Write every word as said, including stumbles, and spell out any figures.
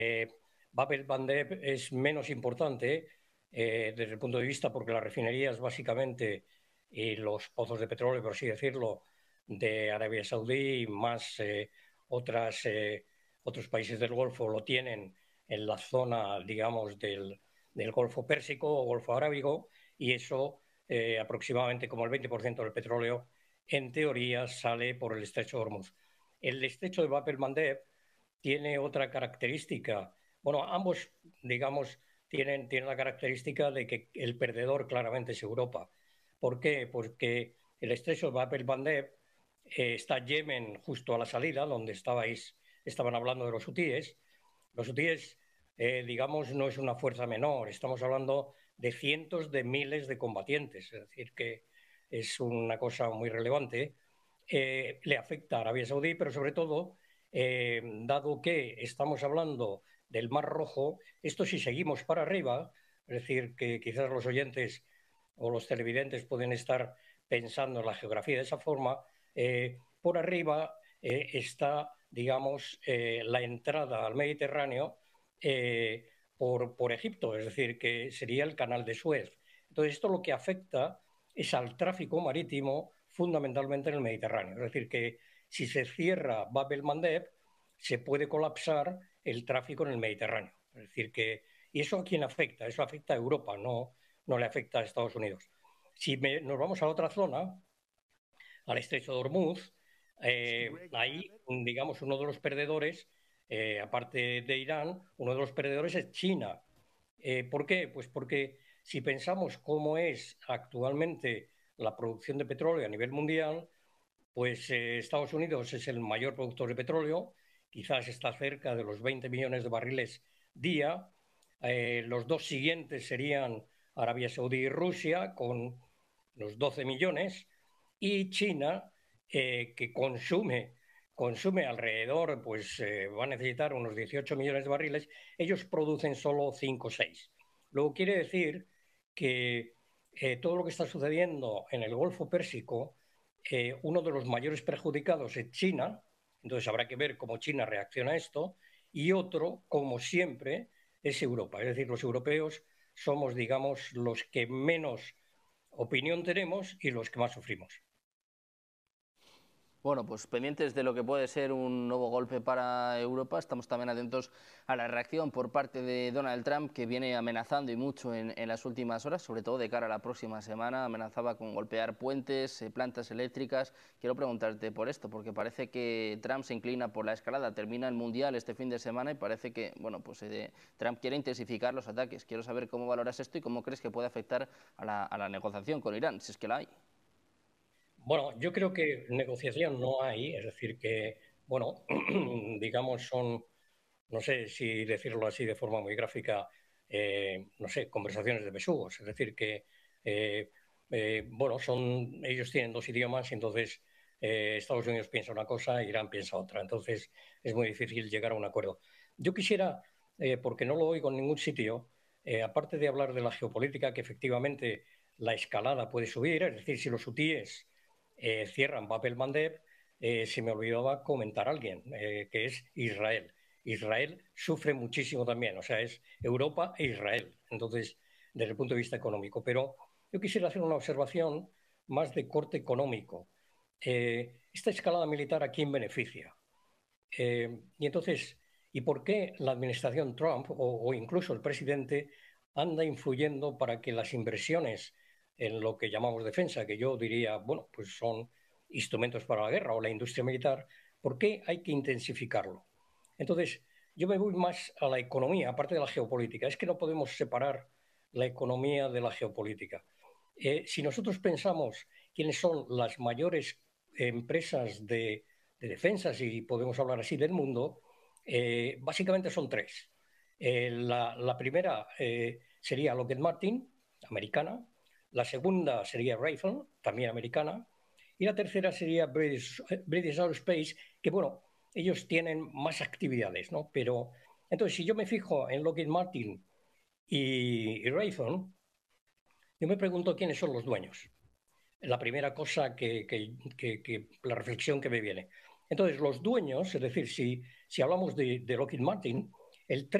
Bab el-Mandeb es menos importante eh, desde el punto de vista porque las refinerías básicamente y los pozos de petróleo, por así decirlo, de Arabia Saudí más eh, otras, eh, otros países del Golfo lo tienen en la zona, digamos, del, del Golfo Pérsico o Golfo Arábigo y eso eh, aproximadamente como el veinte por ciento del petróleo en teoría sale por el estrecho de Hormuz. El estrecho de Bab el-Mandeb tiene otra característica. Bueno, ambos, digamos, tienen, tienen la característica de que el perdedor claramente es Europa. ¿Por qué? Porque el estrecho de Bab el-Mandeb eh, está Yemen justo a la salida, donde estabais, estaban hablando de los hutíes. Los hutíes, eh, digamos, no es una fuerza menor, estamos hablando de cientos de miles de combatientes, es decir, que es una cosa muy relevante. Eh, le afecta a Arabia Saudí, pero sobre todo, eh, dado que estamos hablando del Mar Rojo, esto si seguimos para arriba, es decir, que quizás los oyentes o los televidentes pueden estar pensando en la geografía de esa forma, eh, por arriba eh, está, digamos, eh, la entrada al Mediterráneo eh, por, por Egipto, es decir, que sería el canal de Suez. Entonces, esto lo que afecta es al tráfico marítimo fundamentalmente en el Mediterráneo. Es decir, que si se cierra Bab el-Mandeb, se puede colapsar el tráfico en el Mediterráneo. Es decir, que, ¿y eso a quién afecta? Eso afecta a Europa, no, no le afecta a Estados Unidos. Si me, nos vamos a otra zona, al estrecho de Hormuz, eh, ahí, digamos, uno de los perdedores, eh, aparte de Irán, uno de los perdedores es China. Eh, ¿Por qué? Pues porque si pensamos cómo es actualmente la producción de petróleo a nivel mundial, pues eh, Estados Unidos es el mayor productor de petróleo, quizás está cerca de los veinte millones de barriles día. Eh, los dos siguientes serían Arabia Saudí y Rusia, con los doce millones, y China, eh, que consume, consume alrededor, pues eh, va a necesitar unos dieciocho millones de barriles, ellos producen solo cinco o seis. Luego quiere decir que eh, todo lo que está sucediendo en el Golfo Pérsico, eh, uno de los mayores perjudicados es China, entonces habrá que ver cómo China reacciona a esto, y otro, como siempre, es Europa. Es decir, los europeos somos, digamos, los que menos opinión tenemos y los que más sufrimos. Bueno, pues pendientes de lo que puede ser un nuevo golpe para Europa, estamos también atentos a la reacción por parte de Donald Trump, que viene amenazando y mucho en, en las últimas horas, sobre todo de cara a la próxima semana. Amenazaba con golpear puentes, eh, plantas eléctricas. Quiero preguntarte por esto, porque parece que Trump se inclina por la escalada. Termina el Mundial este fin de semana y parece que, bueno, pues eh, Trump quiere intensificar los ataques. Quiero saber cómo valoras esto y cómo crees que puede afectar a la, a la negociación con Irán, si es que la hay. Bueno, yo creo que negociación no hay, es decir, que, bueno, digamos, son, no sé si decirlo así de forma muy gráfica, eh, no sé, conversaciones de besugos, es decir, que, eh, eh, bueno, son, ellos tienen dos idiomas y entonces eh, Estados Unidos piensa una cosa, Irán piensa otra, entonces es muy difícil llegar a un acuerdo. Yo quisiera, eh, porque no lo oigo en ningún sitio, eh, aparte de hablar de la geopolítica, que efectivamente la escalada puede subir, es decir, si los hutíes eh, cierran Bab el-Mandeb, eh, se me olvidaba comentar a alguien, eh, que es Israel. Israel sufre muchísimo también, o sea, es Europa e Israel, entonces, desde el punto de vista económico. Pero yo quisiera hacer una observación más de corte económico. Eh, esta escalada militar, ¿a quién beneficia? Eh, y entonces, ¿y por qué la administración Trump o, o incluso el presidente anda influyendo para que las inversiones en lo que llamamos defensa, que yo diría, bueno, pues son instrumentos para la guerra o la industria militar, ¿por qué hay que intensificarlo? Entonces, yo me voy más a la economía, aparte de la geopolítica. Es que no podemos separar la economía de la geopolítica. Eh, si nosotros pensamos quiénes son las mayores empresas de, de defensa, si podemos hablar así, del mundo, eh, básicamente son tres. Eh, la, la, primera eh, sería Lockheed Martin, americana. La segunda sería Raytheon, también americana. Y la tercera sería British, British Aerospace, que bueno, ellos tienen más actividades, ¿no? Pero entonces, si yo me fijo en Lockheed Martin y, y Raytheon, yo me pregunto quiénes son los dueños. La primera cosa que, que, que, que, la reflexión que me viene. Entonces, los dueños, es decir, si, si hablamos de, de Lockheed Martin, el